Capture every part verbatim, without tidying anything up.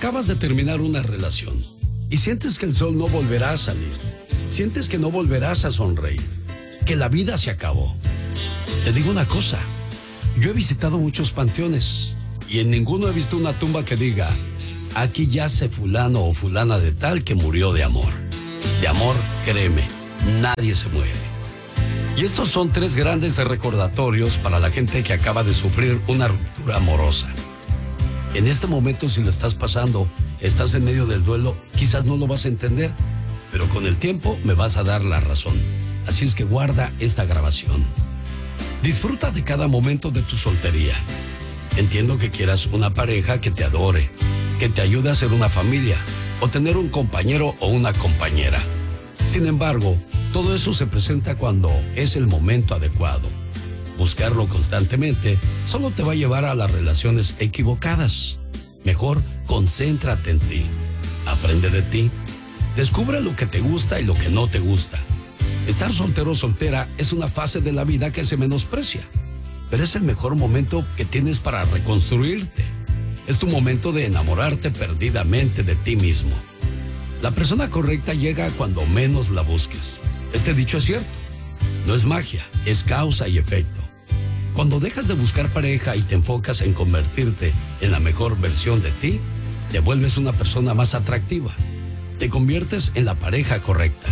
Acabas de terminar una relación y sientes que el sol no volverá a salir. Sientes que no volverás a sonreír, que la vida se acabó. Te digo una cosa, yo he visitado muchos panteones y en ninguno he visto una tumba que diga: aquí yace fulano o fulana de tal que murió de amor. De amor, créeme, nadie se muere. Y estos son tres grandes recordatorios para la gente que acaba de sufrir una ruptura amorosa. En este momento, si lo estás pasando, estás en medio del duelo, quizás no lo vas a entender, pero con el tiempo me vas a dar la razón. Así es que guarda esta grabación. Disfruta de cada momento de tu soltería. Entiendo que quieras una pareja que te adore, que te ayude a ser una familia, o tener un compañero o una compañera. Sin embargo, todo eso se presenta cuando es el momento adecuado. Buscarlo constantemente solo te va a llevar a las relaciones equivocadas. Mejor concéntrate en ti. Aprende de ti. Descubre lo que te gusta y lo que no te gusta. Estar soltero o soltera es una fase de la vida que se menosprecia, pero es el mejor momento que tienes para reconstruirte. Es tu momento de enamorarte perdidamente de ti mismo. La persona correcta llega cuando menos la busques. Este dicho es cierto. No es magia, es causa y efecto. Cuando dejas de buscar pareja y te enfocas en convertirte en la mejor versión de ti, te vuelves una persona más atractiva. Te conviertes en la pareja correcta.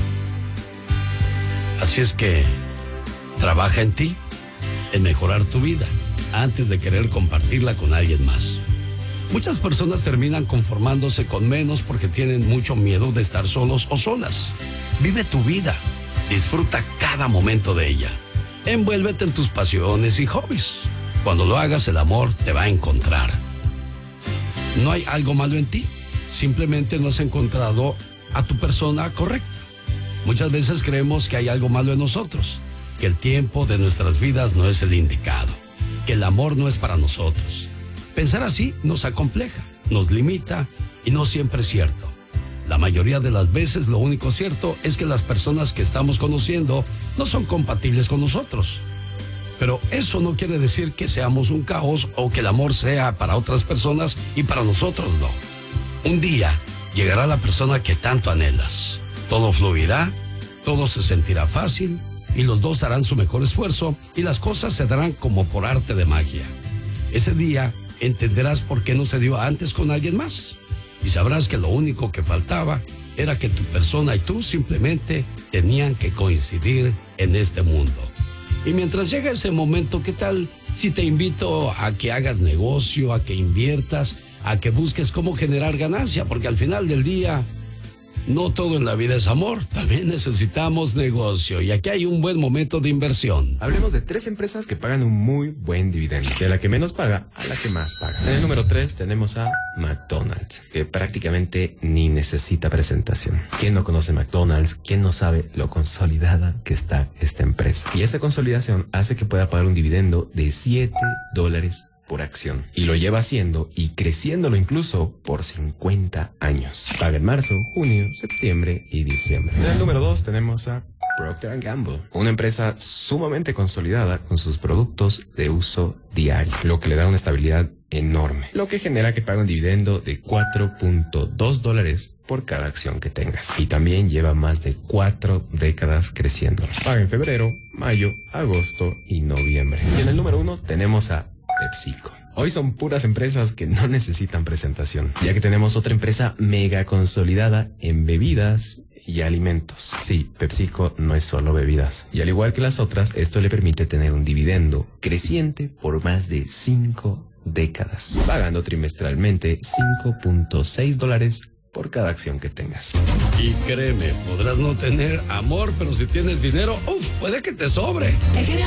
Así es que trabaja en ti, en mejorar tu vida, antes de querer compartirla con alguien más. Muchas personas terminan conformándose con menos porque tienen mucho miedo de estar solos o solas. Vive tu vida, disfruta cada momento de ella. Envuélvete en tus pasiones y hobbies. Cuando lo hagas, el amor te va a encontrar. No hay algo malo en ti, simplemente no has encontrado a tu persona correcta. Muchas veces creemos que hay algo malo en nosotros, que el tiempo de nuestras vidas no es el indicado, que el amor no es para nosotros. Pensar así nos acompleja, nos limita y no siempre es cierto. La mayoría de las veces lo único cierto es que las personas que estamos conociendo no son compatibles con nosotros. Pero eso no quiere decir que seamos un caos o que el amor sea para otras personas y para nosotros no. Un día llegará la persona que tanto anhelas. Todo fluirá, todo se sentirá fácil y los dos harán su mejor esfuerzo y las cosas se darán como por arte de magia. Ese día entenderás por qué no se dio antes con alguien más y sabrás que lo único que faltaba era que tu persona y tú simplemente tenían que coincidir en este mundo. Y mientras llega ese momento, ¿qué tal si te invito a que hagas negocio, a que inviertas, a que busques cómo generar ganancia? Porque al final del día, no todo en la vida es amor, también necesitamos negocio y aquí hay un buen momento de inversión. Hablemos de tres empresas que pagan un muy buen dividendo, de la que menos paga a la que más paga. En el número tres tenemos a McDonald's, que prácticamente ni necesita presentación. ¿Quién no conoce McDonald's? ¿Quién no sabe lo consolidada que está esta empresa? Y esa consolidación hace que pueda pagar un dividendo de siete dólares por acción. Y lo lleva haciendo y creciéndolo incluso por cincuenta años. Paga en marzo, junio, septiembre y diciembre. En el número dos tenemos a Procter and Gamble, una empresa sumamente consolidada con sus productos de uso diario, lo que le da una estabilidad enorme, lo que genera que pague un dividendo de cuatro punto dos dólares por cada acción que tengas. Y también lleva más de cuatro décadas creciendo. Paga en febrero, mayo, agosto y noviembre. Y en el número uno tenemos a PepsiCo. Hoy son puras empresas que no necesitan presentación, ya que tenemos otra empresa mega consolidada en bebidas y alimentos. Sí, PepsiCo no es solo bebidas. Y al igual que las otras, esto le permite tener un dividendo creciente por más de cinco décadas, pagando trimestralmente cinco punto seis dólares por cada acción que tengas. Y créeme, podrás no tener amor, pero si tienes dinero, uf, puede que te sobre.